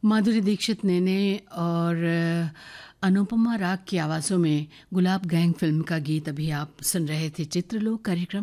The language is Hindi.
माधुरी दीक्षित ने और अनुपमा राग की आवाज़ों में गुलाब गैंग फिल्म का गीत अभी आप सुन रहे थे। चित्रलोक कार्यक्रम